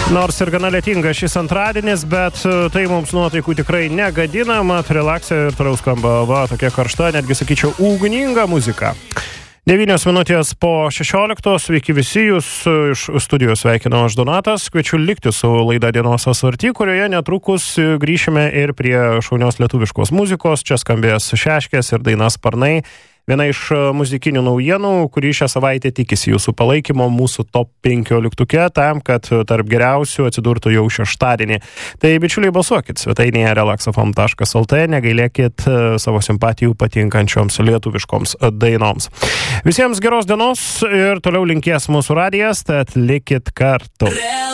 Nors ir gana lietingas šis antradienis, bet tai mums nuotaikų tikrai negadina, mat relaksė ir toliau skamba tokia karšta, netgi sakyčiau, ugninga muzika. 9 minutės po 16, sveiki visi, jūs iš studijos sveikinu aš Donatas, kviečiu likti su laida Dienos asvarty, kurioje netrukus grįšime ir prie šaunios lietuviškos muzikos, čia skambės Šeškės ir daina Sparnai. Viena iš muzikinių naujienų, kurį šią savaitę tikisi jūsų palaikymo mūsų top 15 tam, kad tarp geriausių atsidurtų jau šeštadienį. Tai bičiuliai, balsuokit svetainėje relaxafm.lt, negailėkit savo simpatijų patinkančioms lietuviškoms dainoms. Visiems geros dienos ir toliau linkės mūsų radijas, tad likit kartu.